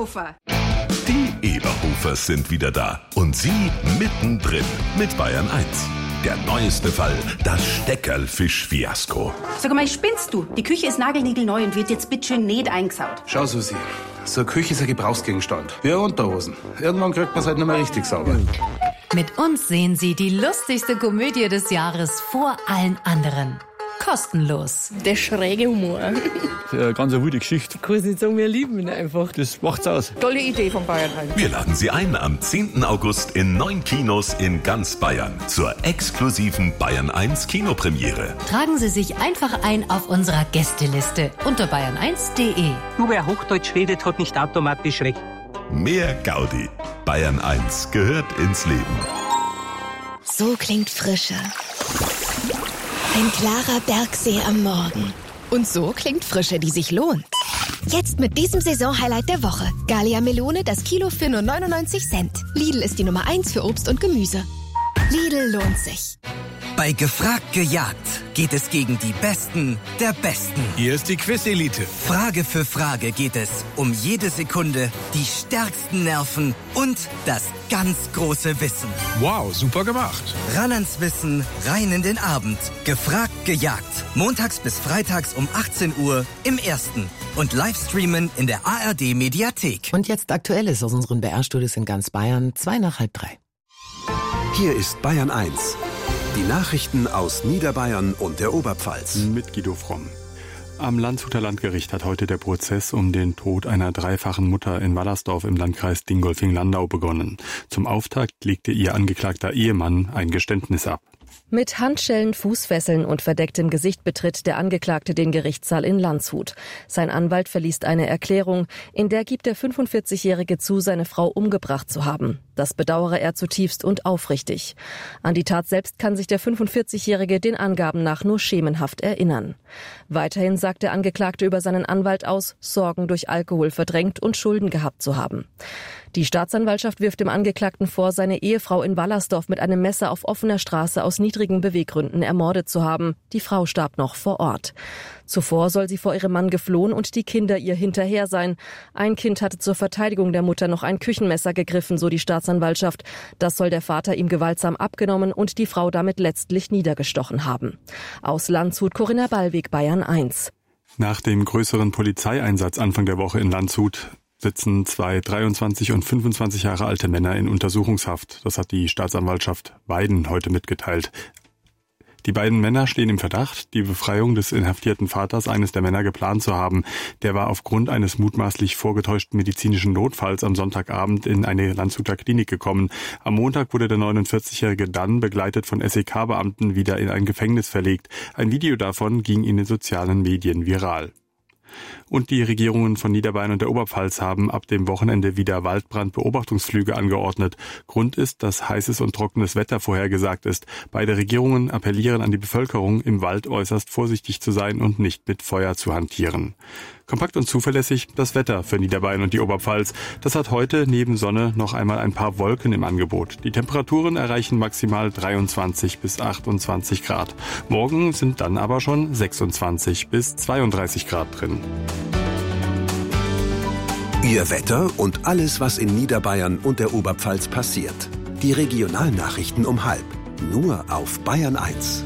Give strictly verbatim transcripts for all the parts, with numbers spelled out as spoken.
Eberhofer. Die Eberhofers sind wieder da und Sie mittendrin mit Bayern eins. Der neueste Fall, das Steckerlfisch-Fiasko. Sag mal, spinnst du? Die Küche ist nagelniegelneu und wird jetzt bitteschön nicht eingesaut. Schau, Susi, so eine Küche ist ein Gebrauchsgegenstand. Wie Unterhosen. Irgendwann kriegt man es halt nicht mehr richtig sauber. Mit uns sehen Sie die lustigste Komödie des Jahres vor allen anderen. Kostenlos. Der schräge Humor. Eine ganz eine wilde Geschichte. Ich kann es nicht sagen, wir lieben ihn einfach. Das macht's aus. Tolle Idee von Bayern eins. Wir laden Sie ein am zehnten August in neun Kinos in ganz Bayern zur exklusiven Bayern eins Kinopremiere. Tragen Sie sich einfach ein auf unserer Gästeliste unter bayern eins punkt de. Nur wer Hochdeutsch redet, hat nicht automatisch recht. Mehr Gaudi. Bayern eins gehört ins Leben. So klingt Frische. Ein klarer Bergsee am Morgen. Und so klingt Frische, die sich lohnt. Jetzt mit diesem Saisonhighlight der Woche. Gallia Melone, das Kilo für nur neunundneunzig Cent. Lidl ist die Nummer eins für Obst und Gemüse. Lidl lohnt sich. Bei Gefragt gejagt geht es gegen die Besten der Besten. Hier ist die Quiz-Elite. Frage für Frage geht es um jede Sekunde, die stärksten Nerven und das ganz große Wissen. Wow, super gemacht. Ran ans Wissen, rein in den Abend. Gefragt gejagt. Montags bis freitags um achtzehn Uhr im Ersten. Und Livestreamen in der A R D-Mediathek. Und jetzt Aktuelles aus unseren B R-Studios in ganz Bayern, zwei nach halb drei. Hier ist Bayern eins. Die Nachrichten aus Niederbayern und der Oberpfalz. Mit Guido Fromm. Am Landshuter Landgericht hat heute der Prozess um den Tod einer dreifachen Mutter in Wallersdorf im Landkreis Dingolfing-Landau begonnen. Zum Auftakt legte ihr angeklagter Ehemann ein Geständnis ab. Mit Handschellen, Fußfesseln und verdecktem Gesicht betritt der Angeklagte den Gerichtssaal in Landshut. Sein Anwalt verliest eine Erklärung, in der gibt der fünfundvierzigjährige zu, seine Frau umgebracht zu haben. Das bedauere er zutiefst und aufrichtig. An die Tat selbst kann sich der fünfundvierzigjährige den Angaben nach nur schemenhaft erinnern. Weiterhin sagt der Angeklagte über seinen Anwalt aus, Sorgen durch Alkohol verdrängt und Schulden gehabt zu haben. Die Staatsanwaltschaft wirft dem Angeklagten vor, seine Ehefrau in Wallersdorf mit einem Messer auf offener Straße aus niedrigen Beweggründen ermordet zu haben. Die Frau starb noch vor Ort. Zuvor soll sie vor ihrem Mann geflohen und die Kinder ihr hinterher sein. Ein Kind hatte zur Verteidigung der Mutter noch ein Küchenmesser gegriffen, so die Staatsanwaltschaft. Das soll der Vater ihm gewaltsam abgenommen und die Frau damit letztlich niedergestochen haben. Aus Landshut, Corinna Ballweg, Bayern eins. Nach dem größeren Polizeieinsatz Anfang der Woche in Landshut sitzen zwei dreiundzwanzig und fünfundzwanzig Jahre alte Männer in Untersuchungshaft. Das hat die Staatsanwaltschaft Weiden heute mitgeteilt. Die beiden Männer stehen im Verdacht, die Befreiung des inhaftierten Vaters eines der Männer geplant zu haben. Der war aufgrund eines mutmaßlich vorgetäuschten medizinischen Notfalls am Sonntagabend in eine Landshuter Klinik gekommen. Am Montag wurde der neunundvierzigjährige dann, begleitet von S E K-Beamten, wieder in ein Gefängnis verlegt. Ein Video davon ging in den sozialen Medien viral. Und die Regierungen von Niederbayern und der Oberpfalz haben ab dem Wochenende wieder Waldbrandbeobachtungsflüge angeordnet. Grund ist, dass heißes und trockenes Wetter vorhergesagt ist. Beide Regierungen appellieren an die Bevölkerung, im Wald äußerst vorsichtig zu sein und nicht mit Feuer zu hantieren. Kompakt und zuverlässig das Wetter für Niederbayern und die Oberpfalz. Das hat heute neben Sonne noch einmal ein paar Wolken im Angebot. Die Temperaturen erreichen maximal dreiundzwanzig bis achtundzwanzig Grad. Morgen sind dann aber schon sechsundzwanzig bis zweiunddreißig Grad drin. Ihr Wetter und alles, was in Niederbayern und der Oberpfalz passiert. Die Regionalnachrichten um halb. Nur auf Bayern eins.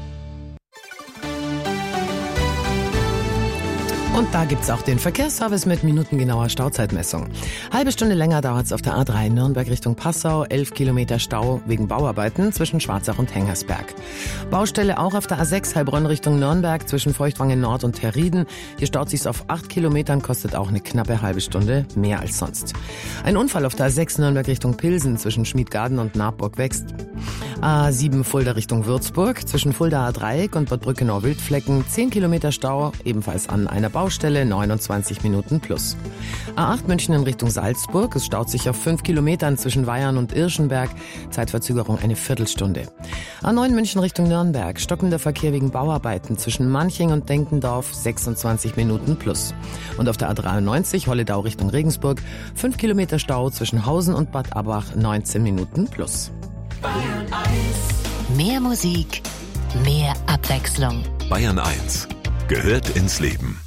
Und da gibt's auch den Verkehrsservice mit minutengenauer Stauzeitmessung. Halbe Stunde länger dauert's auf der A drei Nürnberg Richtung Passau. elf Kilometer Stau wegen Bauarbeiten zwischen Schwarzach und Hengersberg. Baustelle auch auf der A sechs Heilbronn Richtung Nürnberg zwischen Feuchtwangen Nord und Herrieden. Hier staut sich's auf acht Kilometern, kostet auch eine knappe halbe Stunde mehr als sonst. Ein Unfall auf der A sechs Nürnberg Richtung Pilsen zwischen Schmiedgarden und Nabburg wächst. A sieben Fulda Richtung Würzburg zwischen Fuldaer Dreieck und Bad Brückenau-Wildflecken. zehn Kilometer Stau, ebenfalls an einer Baustelle, neunundzwanzig Minuten plus. A acht München in Richtung Salzburg. Es staut sich auf fünf Kilometern zwischen Weyern und Irschenberg. Zeitverzögerung eine Viertelstunde. A neun München Richtung Nürnberg. Stockender Verkehr wegen Bauarbeiten zwischen Manching und Denkendorf. sechsundzwanzig Minuten plus. Und auf der A dreiundneunzig Holledau Richtung Regensburg. fünf Kilometer Stau zwischen Hausen und Bad Abbach. neunzehn Minuten plus. Bayern eins. Mehr Musik, mehr Abwechslung. Bayern eins gehört ins Leben.